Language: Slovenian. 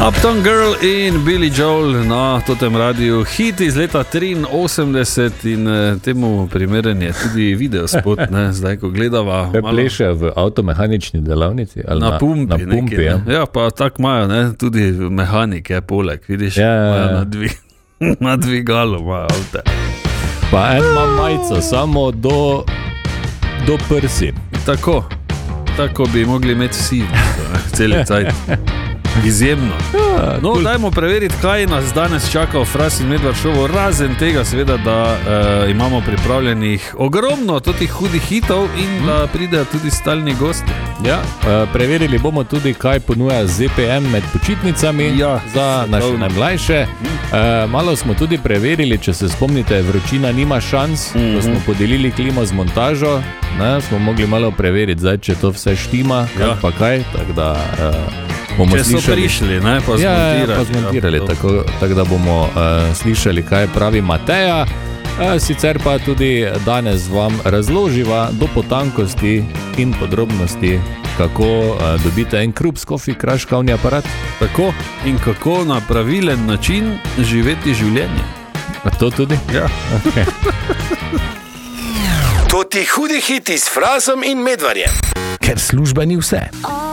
Uptown Girl in Billy Joel na totem radiju, hit iz leta 83 in temu primeren je tudi videospot, ne, zdaj ko gledava. Pleše v avtomehanični delavnici ali na pumpi. Na pumpi nekaj, ne. Ja, pa tak imajo, ne, tudi mehanike poleg, vidiš, imajo na dvigalu imajo avte. Pa en ima majico, samo do prsi. Tako bi mogli imeti vsi, celi cajt. Izjemno. No, dajmo preveriti, kaj nas danes čaka v Fras in Medvard šovu, razen tega seveda, da imamo pripravljenih ogromno totih hudih hitov in da pridejo tudi stalni gosti. Ja, preverili bomo tudi, kaj ponuja ZPM med počitnicami za naše najmlajše. Malo smo tudi preverili, če se spomnite, vročina nima šans, ko smo podelili klimo z montažo, ne, smo mogli malo preveriti, zdaj, če to vse štima, pa kaj, tako da bomo če so prišli, ne, pa zmontirali, tako da bomo slišali, kaj pravi Mateja. Sicer pa tudi danes vam razloživa do potankosti in podrobnosti, kako dobite en Krups Coffee Crush kavni aparat. Tako, in kako na pravilen način živeti življenje. A to tudi? Ja. Okay. To ti hudi hiti s Frasom in Medvarjem. Ker služba ni vse.